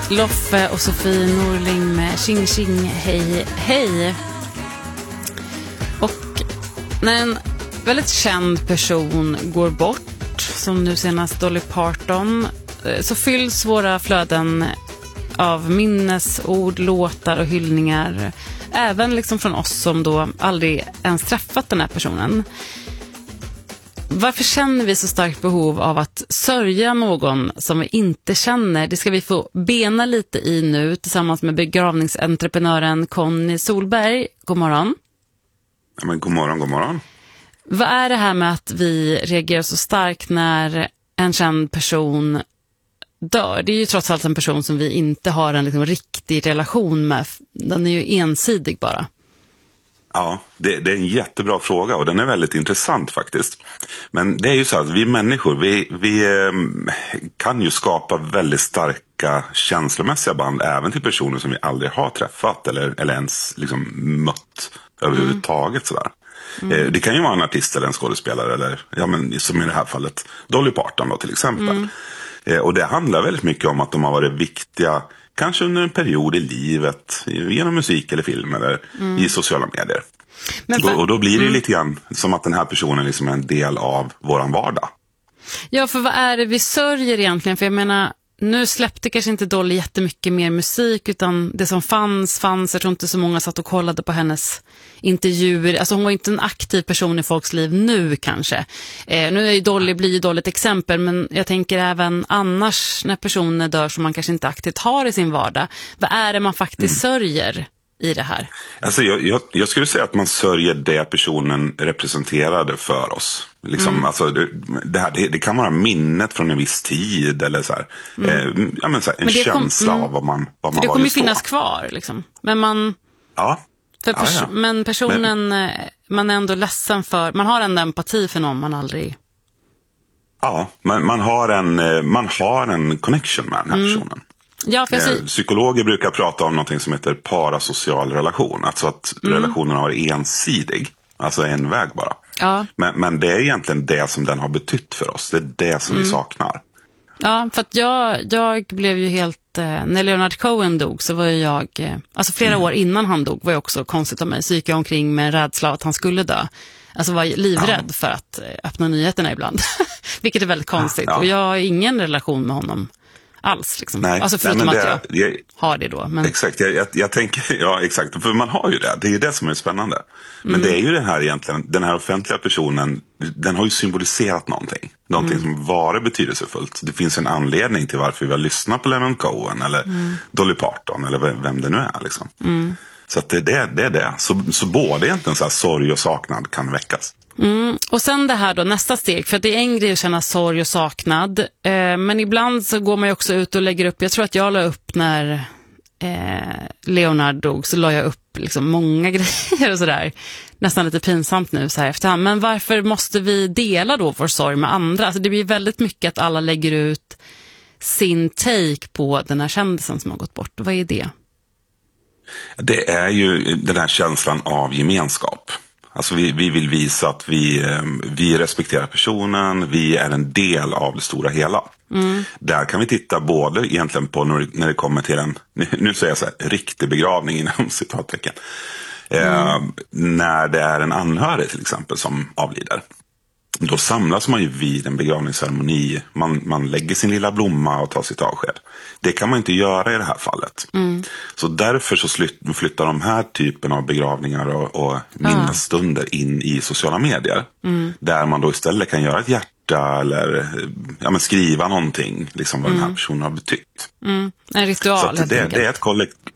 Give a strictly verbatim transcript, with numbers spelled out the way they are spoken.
Loffe och Sofie Norling med Tjing Tjing Hej Hej. Och när en väldigt känd person går bort, som nu senast Dolly Parton, så fylls våra flöden av minnesord, låtar och hyllningar, även liksom från oss som då aldrig ens träffat den här personen. Varför känner vi så starkt behov av att sörja någon som vi inte känner? Det ska vi få bena lite i nu tillsammans med begravningsentreprenören Conny Solberg. God morgon. Ja, men god morgon, god morgon. Vad är det här med att vi reagerar så starkt när en känd person dör? Det är ju trots allt en person som vi inte har en liksom riktig relation med. Den är ju ensidig bara. Ja, det, det är en jättebra fråga och den är väldigt intressant faktiskt. Men det är ju så att vi människor, vi, vi eh, kan ju skapa väldigt starka känslomässiga band även till personer som vi aldrig har träffat eller, eller ens liksom mött överhuvudtaget. Sådär. Mm. Eh, det kan ju vara en artist eller en skådespelare eller, ja, men, som i det här fallet Dolly Parton då, till exempel. Mm. Eh, och det handlar väldigt mycket om att de har varit viktiga kanske under en period i livet, genom musik eller film eller mm. i sociala medier. Men för... och, och då blir det mm. lite grann som att den här personen liksom är en del av våran vardag. Ja, för vad är det vi sörjer egentligen? För jag menar, nu släppte kanske inte Dolly jättemycket mer musik, utan det som fanns, fanns. Jag tror inte så många satt och kollade på hennes intervjuer. Alltså hon var inte en aktiv person i folks liv nu kanske. Eh, nu är ju Dolly, blir ju Dolly ett exempel, men jag tänker även annars när personer dör som man kanske inte aktivt har i sin vardag. Vad är det man faktiskt mm. sörjer i det här? Alltså jag, jag, jag skulle säga att man sörjer det personen representerade för oss. Liksom, mm. alltså, det, det, här, det, det kan vara minnet från en viss tid eller så här, mm. eh, ja, men så här, en men känsla kom, mm. av vad man, vad man det var kommer just ju finnas då. Kvar liksom. Men man ja. För pers- ja, ja. Men personen men, man är ändå ledsen för, man har en empati för någon man aldrig. Ja, man, man har en man har en connection med den här mm. personen. Ja, för jag... Psykologer brukar prata om något som heter parasocial relation. Alltså att mm. relationen har varit ensidig. Alltså en väg bara. Ja. Men, men det är egentligen det som den har betytt för oss. Det är det som mm. vi saknar. Ja, för att jag, jag blev ju helt... Eh, när Leonard Cohen dog så var jag... Eh, alltså flera mm. år innan han dog var jag också konstigt av mig. Så gick jag omkring med en rädsla att han skulle dö. Alltså var livrädd ja. för att eh, öppna nyheterna ibland. Vilket är väldigt konstigt. Ja, ja. Och jag har ingen relation med honom alls liksom. Nej, alltså förutom nej, det, att jag, jag har det då. Men... Exakt, jag, jag, jag tänker, ja exakt, för man har ju det, det är det som är spännande. Men mm. det är ju det här egentligen, den här offentliga personen, den har ju symboliserat någonting. Någonting mm. som varit betydelsefullt. Det finns en anledning till varför vi har lyssnat på Leonard Cohen eller mm. Dolly Parton eller vem det nu är liksom. Mm. Så att det, det, det är det. Så, så både egentligen så här sorg och saknad kan väckas. Mm. Och sen det här då, nästa steg, för att det är en grej att känna sorg och saknad, eh, men ibland så går man ju också ut och lägger upp, jag tror att jag la upp när eh, Leonard dog, så la jag upp liksom många grejer och sådär, nästan lite pinsamt nu så här efterhand, men varför måste vi dela då vår sorg med andra? Alltså det blir väldigt mycket att alla lägger ut sin take på den här kändisen som har gått bort. Vad är det? Det är ju den här känslan av gemenskap. Alltså vi, vi vill visa att vi, vi respekterar personen, vi är en del av det stora hela. Mm. Där kan vi titta både egentligen på när, när det kommer till en, nu säger jag så här, riktig begravning inom citattecken. Mm. Eh, när det är en anhörig till exempel som avlider. Då samlas man ju vid en begravningsceremoni. Man, man lägger sin lilla blomma och tar sitt avsked. Det kan man inte göra i det här fallet. Mm. Så därför så flyttar de här typen av begravningar och, och minnesstunder in i sociala medier. Mm. Där man då istället kan göra ett hjärta eller ja, men skriva någonting. Liksom vad mm. den här personen har betytt. Mm. En ritual. Så det, det är ett kollekt-